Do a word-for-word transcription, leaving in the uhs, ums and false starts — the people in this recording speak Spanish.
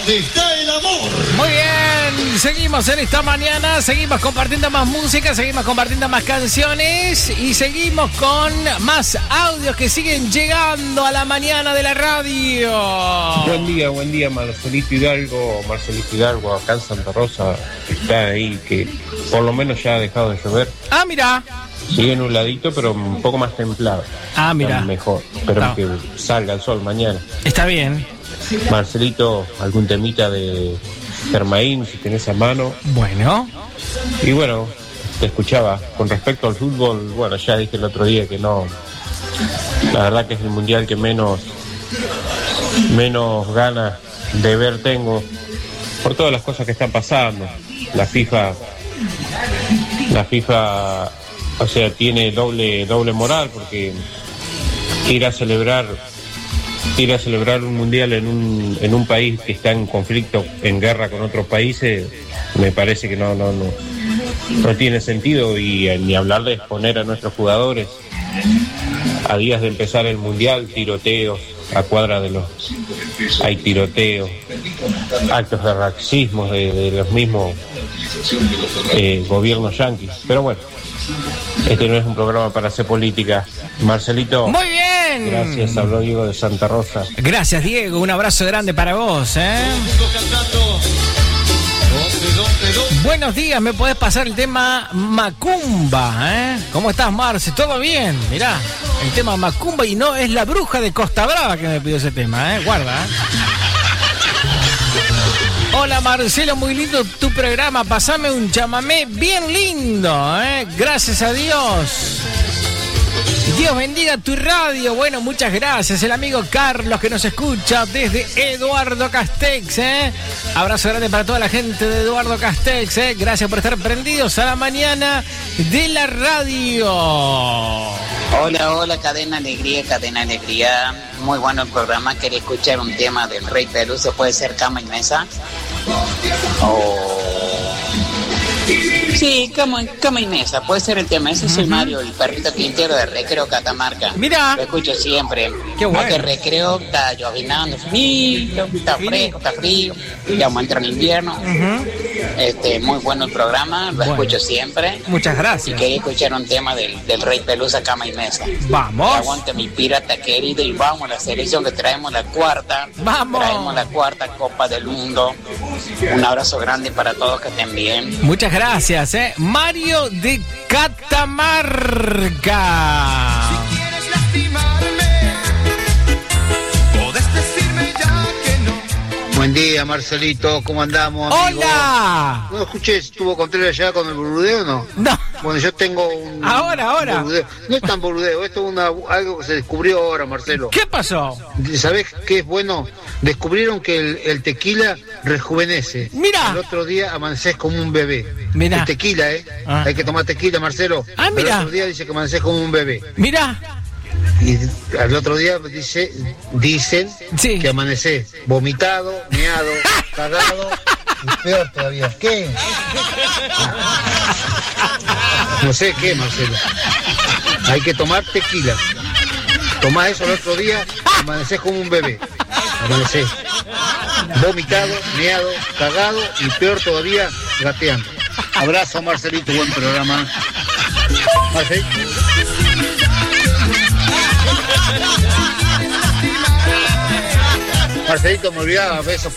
está el amor. Muy bien, seguimos en esta mañana, seguimos compartiendo más música, seguimos compartiendo más canciones y seguimos con más audios que siguen llegando a la mañana de la radio. Buen día, buen día, Marcelito Hidalgo, Marcelito Hidalgo, acá en Santa Rosa, está ahí que por lo menos ya ha dejado de llover. Ah, mira. Sigue nubladito, pero un poco más templado. Ah, mira. Mejor, espero No. que salga el sol mañana. Está bien. Marcelito, algún temita de Germain, si tenés a mano. Bueno. Y bueno, te escuchaba. Con respecto al fútbol, bueno, ya dije el otro día que no. La verdad que es el mundial que menos, menos ganas de ver tengo. Por todas las cosas que están pasando. La FIFA, la FIFA, o sea, tiene doble, doble moral porque ir a celebrar. Ir a celebrar un mundial en un en un país que está en conflicto, en guerra con otros países, me parece que no no no no tiene sentido, y ni hablar de exponer a nuestros jugadores a días de empezar el mundial, tiroteos a cuadra de los hay tiroteos, actos de racismo de, de los mismos eh, gobiernos yanquis, pero bueno, este no es un programa para hacer política. Marcelito. Muy bien. Gracias, habló Diego de Santa Rosa. Gracias, Diego. Un abrazo grande para vos, ¿eh? Buenos días, ¿me podés pasar el tema Macumba, eh? ¿Cómo estás, Marce? ¿Todo bien? Mirá, el tema Macumba, y no es la bruja de Costa Brava que me pidió ese tema, ¿eh? Guarda, ¿eh? Hola, Marcelo, muy lindo tu programa. Pasame un chamamé bien lindo, ¿eh? Gracias a Dios. Dios bendiga tu radio. Bueno, muchas gracias. El amigo Carlos que nos escucha desde Eduardo Castex, ¿eh? Abrazo grande para toda la gente de Eduardo Castex, ¿eh? Gracias por estar prendidos a la mañana de la radio. Hola, hola, Cadena Alegría, Cadena Alegría. Muy bueno el programa. Quería escuchar un tema del Rey Peluso. ¿Puede ser Cama y Mesa? O... Sí, cama, cama y mesa, puede ser el tema. Ese uh-huh. Soy Mario, el perrito Quintero de Recreo Catamarca. Mira. Lo escucho siempre. Qué bueno. Porque Recreo está llovinando, frío, está fresco, está frío. Ya vamos a entrar en invierno. Uh-huh. Este, muy bueno el programa, lo bueno. Escucho siempre. Muchas gracias. Y quería escuchar un tema del, del Rey Pelusa, Cama y Mesa. Vamos. Aguante mi pirata querido y vamos a la selección que traemos la cuarta. Vamos. Traemos la cuarta Copa del Mundo. Un abrazo grande para todos, que estén bien. Muchas gracias, eh. Mario de Catamarca. Si quieres lastimarme, podés decirme ya que no. Buen día, Marcelito, ¿cómo andamos, amigo? ¡Hola! ¿No escuché? ¿Estuvo Contreras ya con el boludeo o no? No. Bueno, yo tengo un... Ahora, ahora. Boludeo. No es tan boludeo, esto es una, algo que se descubrió ahora, Marcelo. ¿Qué pasó? ¿Sabés qué es bueno? Descubrieron que el, el tequila rejuvenece. Mira. El otro día amaneces como un bebé. Mira. El tequila, ¿eh? Ah. Hay que tomar tequila, Marcelo. Ah, mira. El otro día dice que amaneces como un bebé. Mira. Y al otro día dice, dicen sí. que amaneces vomitado, meado, cagado y peor todavía. ¿Qué? No sé qué, Marcelo. Hay que tomar tequila. Tomás eso el otro día, amaneces como un bebé. Amaneces vomitado, meado, cagado y peor todavía, gateando. Abrazo, Marcelito, buen programa. Marcelito. Marcelito, me olvidaba, besos.